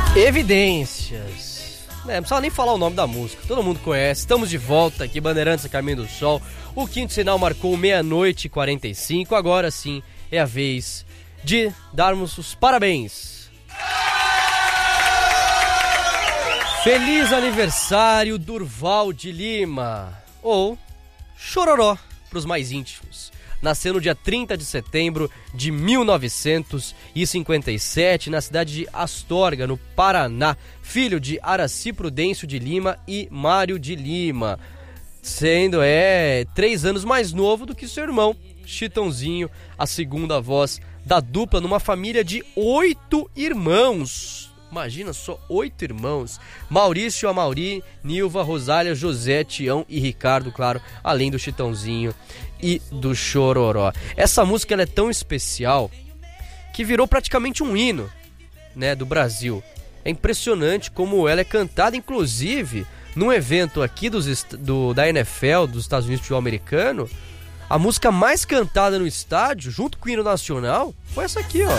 Evidências. Não precisa nem falar o nome da música, todo mundo conhece. Estamos de volta aqui, Bandeirantes a Caminho do Sol. O quinto sinal marcou 00:45. Agora sim é a vez de darmos os parabéns. Feliz aniversário, Durval de Lima, ou Chororó para os mais íntimos. Nasceu no dia 30 de setembro de 1957, na cidade de Astorga, no Paraná. Filho de Araci Prudêncio de Lima e Mário de Lima. Sendo 3 anos mais novo do que seu irmão, Chitãozinho, a segunda voz da dupla, numa família de 8 irmãos. Imagina só, 8 irmãos. Maurício, Amauri, Nilva, Rosália, José, Tião e Ricardo, claro, além do Chitãozinho e do Chororó. Essa música ela é tão especial que virou praticamente um hino, né, do Brasil. É impressionante como ela é cantada, inclusive, num evento aqui da NFL, dos Estados Unidos de futebol americano. A música mais cantada no estádio, junto com o hino nacional, foi essa aqui, ó.